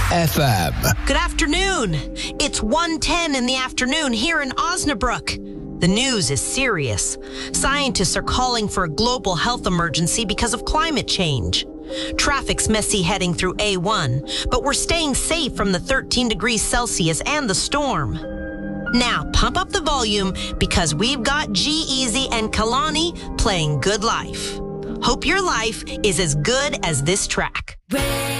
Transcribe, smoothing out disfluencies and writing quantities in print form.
FM. Good afternoon. It's 1:10 in the afternoon here in Osnabrück. The news is serious. Scientists are calling for a global health emergency because of climate change. Traffic's messy heading through A1, but we're staying safe from the 13 degrees Celsius and the storm. Now, pump up the volume because we've got G-Eazy and Kalani playing Good Life. Hope your life is as good as this track.